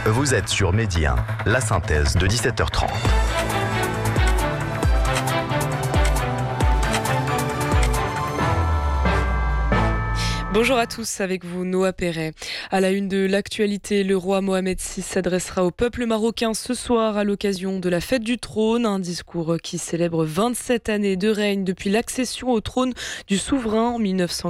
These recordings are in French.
Vous êtes sur Midi 1, la synthèse de 17h30. Bonjour à tous, avec vous Noah Perret. À la une de l'actualité, le roi Mohamed VI s'adressera au peuple marocain ce soir à l'occasion de la fête du trône, un discours qui célèbre 27 années de règne depuis l'accession au trône du souverain en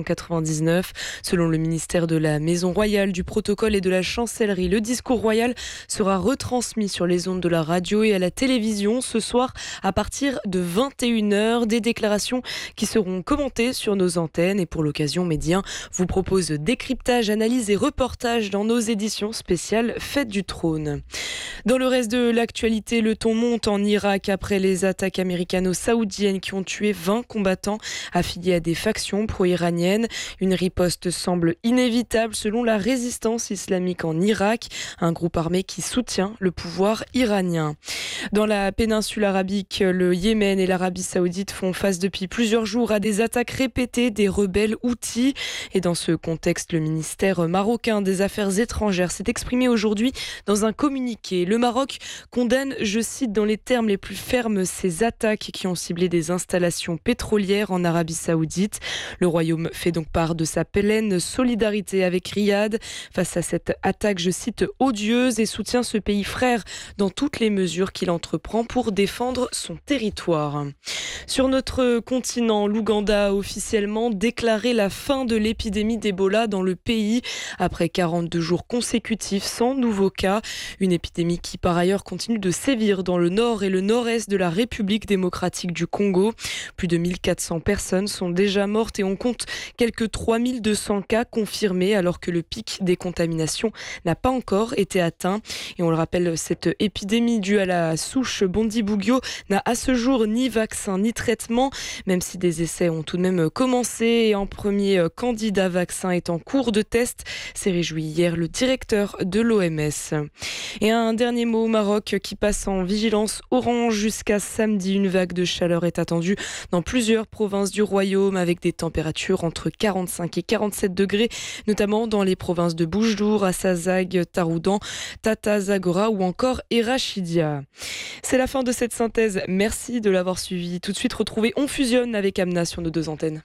1999. Selon le ministère de la Maison Royale, du Protocole et de la Chancellerie, le discours royal sera retransmis sur les ondes de la radio et à la télévision ce soir à partir de 21h. Des déclarations qui seront commentées sur nos antennes et pour l'occasion, Midi 1 vous propose décryptage, analyse et reportage dans nos éditions spéciales Fête du Trône. Dans le reste de l'actualité, le ton monte en Irak après les attaques américano-saoudiennes qui ont tué 20 combattants affiliés à des factions pro-iraniennes. Une riposte semble inévitable selon la résistance islamique en Irak, un groupe armé qui soutient le pouvoir iranien. Dans la péninsule arabique, le Yémen et l'Arabie saoudite font face depuis plusieurs jours à des attaques répétées des rebelles houthis. Et dans ce contexte, le ministère marocain des Affaires étrangères s'est exprimé aujourd'hui dans un communiqué. Le Maroc condamne, je cite, dans les termes les plus fermes, ces attaques qui ont ciblé des installations pétrolières en Arabie saoudite. Le Royaume fait donc part de sa pleine solidarité avec Riyad face à cette attaque, je cite, odieuse et soutient ce pays frère dans toutes les mesures qu'il entreprend pour défendre son territoire. Sur notre continent, l'Ouganda a officiellement déclaré la fin de l'épidémie d'Ebola dans le pays après 42 jours consécutifs sans nouveaux cas. Une épidémie qui par ailleurs continue de sévir dans le nord et le nord-est de la République démocratique du Congo. Plus de 1400 personnes sont déjà mortes et on compte quelques 3200 cas confirmés alors que le pic des contaminations n'a pas encore été atteint. Et on le rappelle, cette épidémie due à la souche Bundibugyo n'a à ce jour ni vaccin ni traitement, même si des essais ont tout de même commencé et un premier candidat vaccin est en cours de test, s'est réjoui hier le directeur de l'OMS. Et un dernier mot au Maroc qui passe en vigilance orange jusqu'à samedi. Une vague de chaleur est attendue dans plusieurs provinces du royaume avec des températures entre 45 et 47 degrés, notamment dans les provinces de Boujdour, Assazag, Taroudan, Tata Zagora ou encore Erachidia. C'est la fin de cette synthèse. Merci de l'avoir suivi. Tout de suite, retrouvez On Fusionne avec Amna sur nos deux antennes.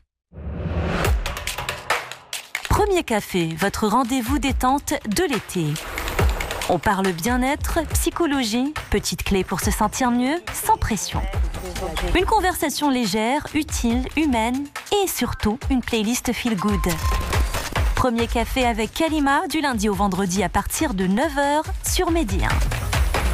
Premier Café, votre rendez-vous détente de l'été. On parle bien-être, psychologie, petites clés pour se sentir mieux, sans pression. Une conversation légère, utile, humaine et surtout une playlist feel good. Premier Café avec Kalima du lundi au vendredi à partir de 9h sur Midi 1.